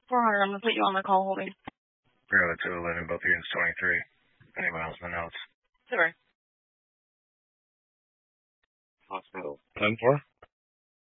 400, I'm going to put you on the call holding. Bravo 211, both units 23. Anyone else in the notes? Sure. Hospital 10-4.